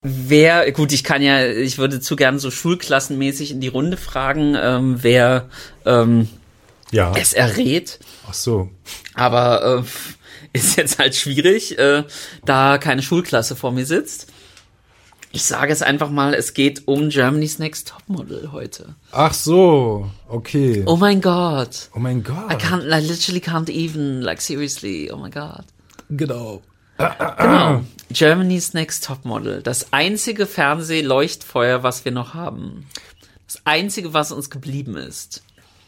Ich würde zu gern so schulklassenmäßig in die Runde fragen, wer es errät. Ach so. Aber ist jetzt halt schwierig, da keine Schulklasse vor mir sitzt. Ich sage es einfach mal, es geht um Germany's Next Topmodel heute. Ach so, okay. Oh mein Gott. Oh mein Gott. I literally can't even, like seriously, oh my God. Genau. Genau. Germany's Next Topmodel. Das einzige Fernsehleuchtfeuer, was wir noch haben. Das einzige, was uns geblieben ist.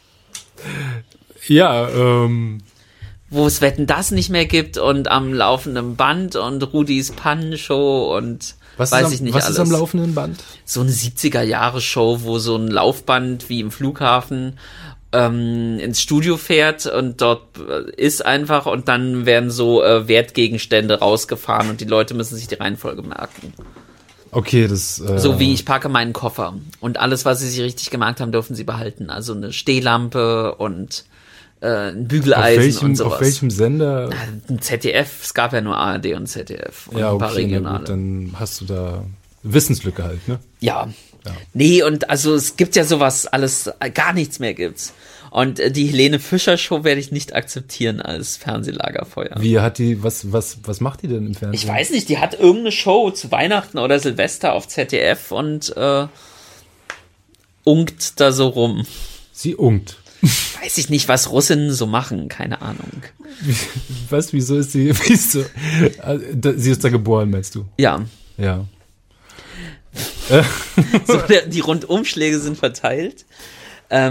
Ja, wo es Wetten, das nicht mehr gibt und am laufenden Band und Rudis Pannenshow und was ist am laufenden Band? So eine 70er-Jahre-Show, wo so ein Laufband wie im Flughafen ins Studio fährt und dort ist einfach und dann werden so Wertgegenstände rausgefahren und die Leute müssen sich die Reihenfolge merken. Okay, so wie ich packe meinen Koffer und alles, was sie sich richtig gemerkt haben, dürfen sie behalten. Also eine Stehlampe und ein Bügeleisen und sowas. Auf welchem Sender? Ein ZDF, es gab ja nur ARD und ZDF und ja, okay, ein paar regionale. Gut, dann hast du da Wissenslücke halt, ne? Ja. Nee, und also es gibt ja sowas alles, gar nichts mehr gibt's. Und die Helene Fischer Show werde ich nicht akzeptieren als Fernsehlagerfeuer. Wie hat die, was macht die denn im Fernsehen? Ich weiß nicht, die hat irgendeine Show zu Weihnachten oder Silvester auf ZDF und unkt da so rum. Sie unkt. Weiß ich nicht, was Russinnen so machen, keine Ahnung. Was, wieso ist sie, sie ist da geboren, meinst du? Ja. Ja. So, die Rundumschläge sind verteilt.